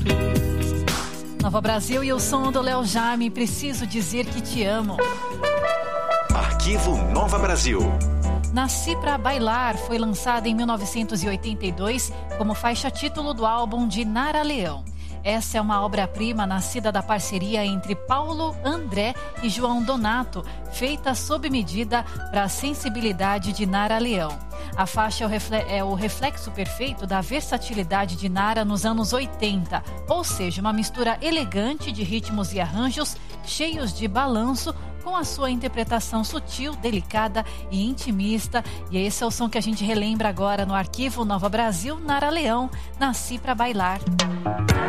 Nova Brasil e o som do Léo Jaime, Preciso Dizer Que Te Amo. Arquivo Nova Brasil. Nasci Pra Bailar foi lançada em 1982 como faixa título do álbum de Nara Leão. Essa é uma obra-prima nascida da parceria entre Paulo, André e João Donato, feita sob medida para a sensibilidade de Nara Leão. A faixa é o reflexo perfeito da versatilidade de Nara nos anos 80, ou seja, uma mistura elegante de ritmos e arranjos cheios de balanço, com a sua interpretação sutil, delicada e intimista. E esse é o som que a gente relembra agora no Arquivo Nova Brasil, Nara Leão, Nasci Pra Bailar.